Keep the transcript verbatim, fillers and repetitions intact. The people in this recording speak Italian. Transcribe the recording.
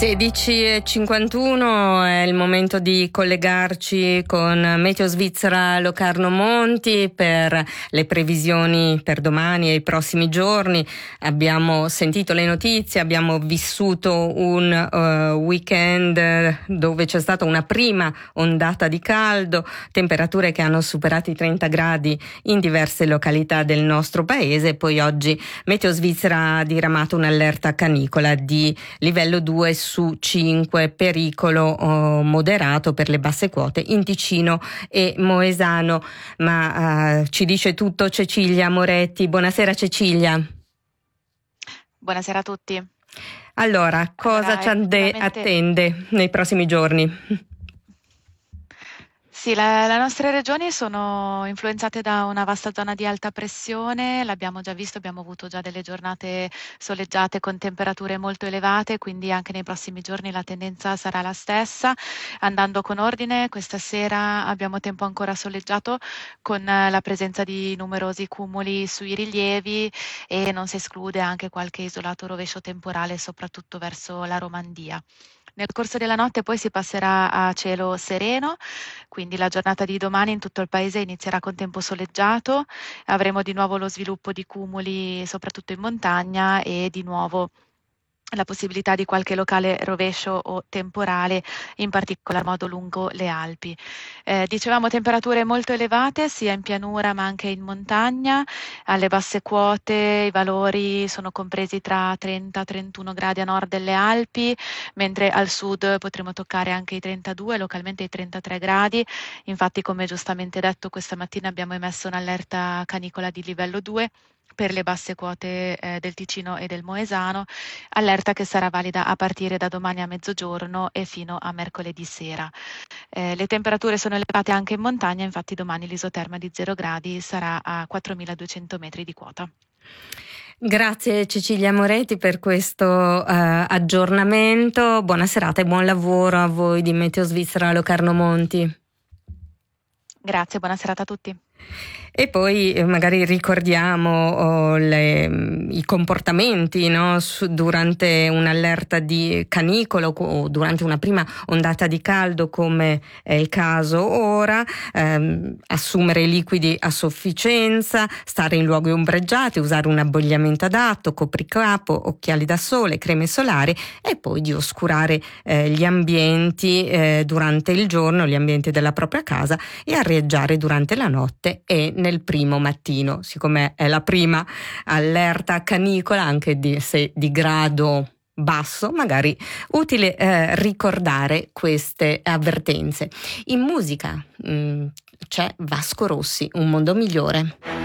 sedici e cinquantuno è il momento di collegarci con Meteo Svizzera Locarno Monti per le previsioni per domani e i prossimi giorni. Abbiamo sentito le notizie, abbiamo vissuto un uh, weekend dove c'è stata una prima ondata di caldo, temperature che hanno superato i trenta gradi in diverse località del nostro paese. Poi oggi Meteo Svizzera ha diramato un'allerta canicola di livello due su cinque, pericolo oh, moderato per le basse quote in Ticino e Moesano. Ma uh, ci dice tutto Cecilia Moretti. Buonasera Cecilia. Buonasera a tutti. Allora, cosa allora, ci attende nei prossimi giorni? Sì, la, le nostre regioni sono influenzate da una vasta zona di alta pressione, l'abbiamo già visto, abbiamo avuto già delle giornate soleggiate con temperature molto elevate, quindi anche nei prossimi giorni la tendenza sarà la stessa. Andando con ordine, questa sera abbiamo tempo ancora soleggiato con la presenza di numerosi cumuli sui rilievi e non si esclude anche qualche isolato rovescio temporale, soprattutto verso la Romandia. Nel corso della notte poi si passerà a cielo sereno, quindi la giornata di domani in tutto il paese inizierà con tempo soleggiato, avremo di nuovo lo sviluppo di cumuli soprattutto in montagna e di nuovo la possibilità di qualche locale rovescio o temporale, in particolar modo lungo le Alpi. Eh, dicevamo temperature molto elevate sia in pianura ma anche in montagna, alle basse quote i valori sono compresi tra trenta trentuno gradi a nord delle Alpi, mentre al sud potremo toccare anche i trentadue, localmente i trentatré gradi. Infatti, come giustamente detto, questa mattina abbiamo emesso un'allerta canicola di livello due per le basse quote eh, del Ticino e del Moesano, allerta che sarà valida a partire da domani a mezzogiorno e fino a mercoledì sera. Eh, le temperature sono elevate anche in montagna, infatti domani l'isoterma di zero gradi sarà a quattromiladuecento metri di quota. Grazie Cecilia Moretti per questo uh, aggiornamento. Buona serata e buon lavoro a voi di Meteo Svizzera Locarno Monti. Grazie, buona serata a tutti. E poi eh, magari ricordiamo oh, le, i comportamenti, no? Su, durante un'allerta di canicolo o durante una prima ondata di caldo, come è il caso ora, ehm, assumere liquidi a sufficienza, stare in luoghi ombreggiati, usare un abbigliamento adatto, copricapo, occhiali da sole, creme solari, e poi di oscurare eh, gli ambienti eh, durante il giorno, gli ambienti della propria casa, e arieggiare durante la notte e nel primo mattino, siccome è la prima allerta canicola, anche di, se di grado basso, magari utile eh, ricordare queste avvertenze. In musica mh, c'è Vasco Rossi, Un mondo migliore.